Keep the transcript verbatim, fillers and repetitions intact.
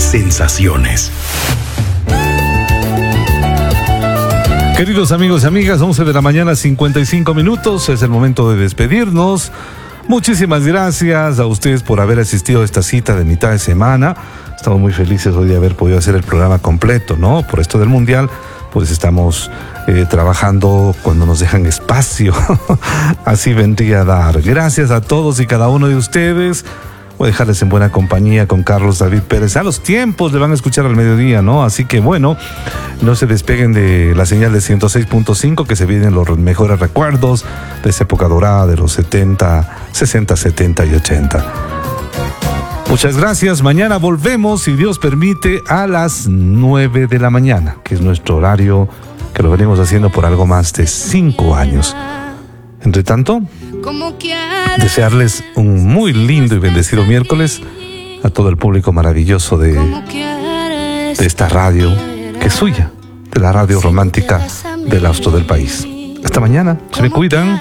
sensaciones. Queridos amigos y amigas, once de la mañana, cincuenta y cinco minutos, es el momento de despedirnos. Muchísimas gracias a ustedes por haber asistido a esta cita de mitad de semana. Estamos muy felices hoy de haber podido hacer el programa completo, ¿no? Por esto del Mundial, pues estamos eh, trabajando cuando nos dejan espacio. Así vendría a dar. Gracias a todos y cada uno de ustedes. Voy a dejarles en buena compañía con Carlos David Pérez. A los tiempos le van a escuchar al mediodía, ¿no? Así que bueno, no se despeguen de la señal de ciento seis punto cinco, que se vienen los mejores recuerdos de esa época dorada de los setenta, sesenta, setenta y ochenta. Muchas gracias. Mañana volvemos, si Dios permite, a las nueve de la mañana, que es nuestro horario, que lo venimos haciendo por algo más de cinco años. Entre tanto, desearles un muy lindo y bendecido miércoles a todo el público maravilloso de, de esta radio, que es suya, de la radio romántica del austro del país. Hasta mañana, se me cuidan.